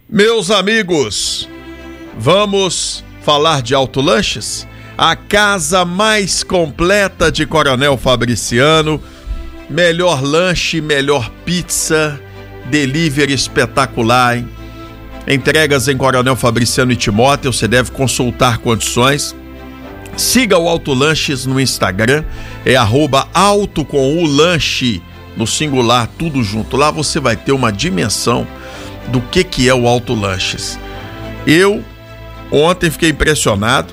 Meus amigos, vamos falar de Autolanches? A casa mais completa de Coronel Fabriciano. Melhor lanche, melhor pizza, delivery espetacular, hein? Entregas em Coronel Fabriciano e Timóteo, você deve consultar condições. Siga o Autolanches no Instagram, é @auto com o lanche, no singular, tudo junto. Lá você vai ter uma dimensão do que é o Autolanches. Eu ontem fiquei impressionado.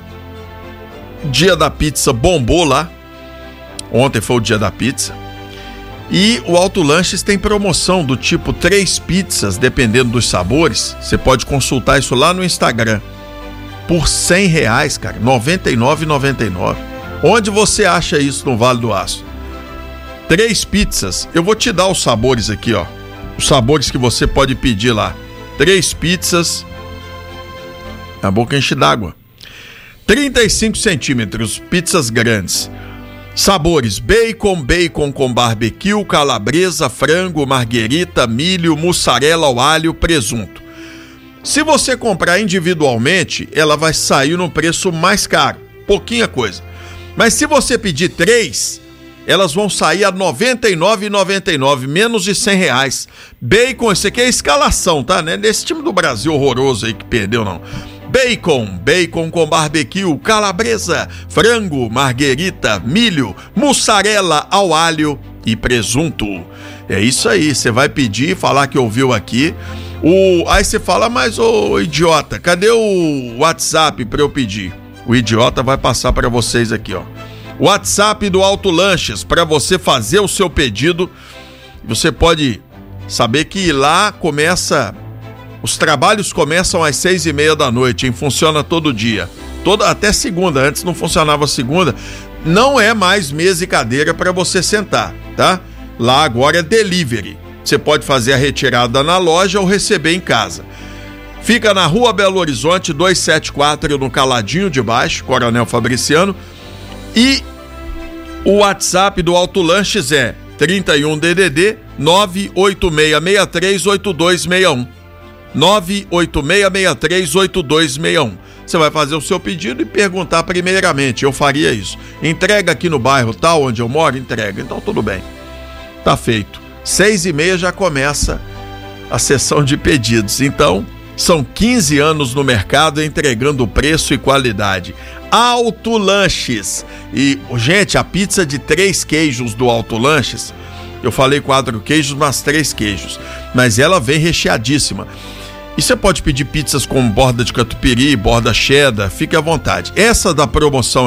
Dia da pizza bombou lá. Ontem foi o dia da pizza. E o Autolanches tem promoção do tipo 3 pizzas, dependendo dos sabores. Você pode consultar isso lá no Instagram. Por R$100, cara, R$ 99,99. Onde você acha isso no Vale do Aço? 3 pizzas. Eu vou te dar os sabores aqui, ó. Os sabores que você pode pedir lá. 3 pizzas. A boca enche d'água. 35 centímetros, pizzas grandes. Sabores: bacon com barbecue, calabresa, frango, marguerita, milho, mussarela ao alho, presunto. Se você comprar individualmente, ela vai sair num preço mais caro, pouquinha coisa. Mas se você pedir 3, elas vão sair a R$ 99,99, menos de R$100. Bacon, esse aqui é a escalação, tá? Não é desse time do Brasil horroroso aí que perdeu, não. Bacon com barbecue, calabresa, frango, marguerita, milho, mussarela ao alho e presunto. É isso aí, você vai pedir, falar que ouviu aqui. Aí você fala, mas ô idiota, cadê o WhatsApp para eu pedir? O idiota vai passar para vocês aqui, ó. WhatsApp do Autolanches para você fazer o seu pedido. Você pode saber que lá começa... Os trabalhos começam às 6:30 da noite, hein? Funciona todo dia. Até segunda, antes não funcionava segunda. Não é mais mesa e cadeira para você sentar, tá? Lá agora é delivery. Você pode fazer a retirada na loja ou receber em casa. Fica na Rua Belo Horizonte, 274, no Caladinho de Baixo, Coronel Fabriciano. E o WhatsApp do Autolanches é 31 DDD 986638261. 986638261. Você vai fazer o seu pedido e perguntar primeiramente. Eu faria isso. Entrega aqui no bairro tal, onde eu moro? Entrega. Então tudo bem. Tá feito. 6:30 já começa a sessão de pedidos. Então, são 15 anos no mercado entregando preço e qualidade. Autolanches. E, gente, a pizza de 3 queijos do Autolanches, eu falei 4 queijos, mas 3 queijos. Mas ela vem recheadíssima. E você pode pedir pizzas com borda de catupiry, borda cheddar, fique à vontade. Essas da promoção,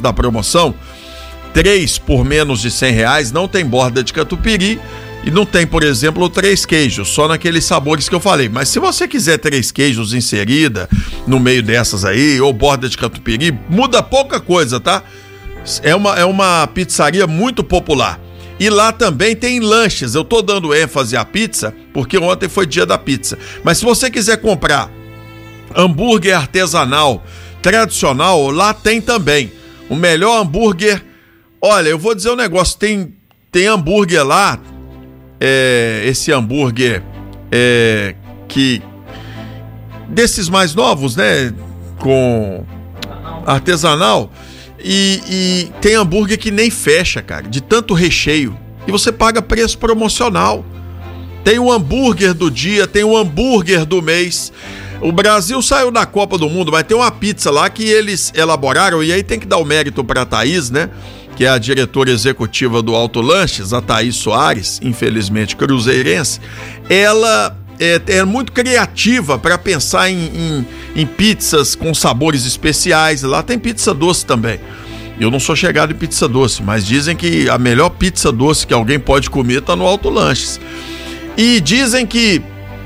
3 por menos de R$100, não tem borda de catupiry e não tem, por exemplo, 3 queijos, só naqueles sabores que eu falei. Mas se você quiser 3 queijos inserida no meio dessas aí, ou borda de catupiry, muda pouca coisa, tá? É uma pizzaria muito popular. E lá também tem lanches. Eu tô dando ênfase à pizza porque ontem foi dia da pizza. Mas se você quiser comprar hambúrguer artesanal tradicional, lá tem também. O melhor hambúrguer. Olha, eu vou dizer um negócio. Tem hambúrguer lá. Esse hambúrguer que desses mais novos, né? Com artesanal. E tem hambúrguer que nem fecha, cara, de tanto recheio. E você paga preço promocional. Tem o hambúrguer do dia, tem o hambúrguer do mês. O Brasil saiu da Copa do Mundo, mas tem uma pizza lá que eles elaboraram. E aí tem que dar o mérito para a Thaís, né? Que é a diretora executiva do Autolanches, a Thaís Soares, infelizmente cruzeirense. Ela é muito criativa para pensar em pizzas com sabores especiais. Lá tem pizza doce também. Eu não sou chegado em pizza doce, mas dizem que a melhor pizza doce que alguém pode comer está no Autolanches. E dizem que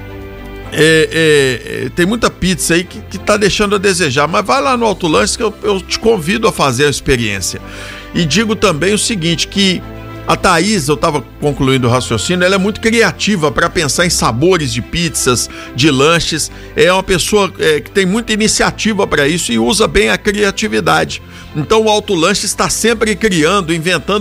tem muita pizza aí que tá deixando a desejar, mas vai lá no Autolanches que eu te convido a fazer a experiência. E digo também o seguinte, que a Thaís, eu estava concluindo o raciocínio, ela é muito criativa para pensar em sabores de pizzas, de lanches. É uma pessoa que tem muita iniciativa para isso e usa bem a criatividade. Então o Autolanches está sempre criando, inventando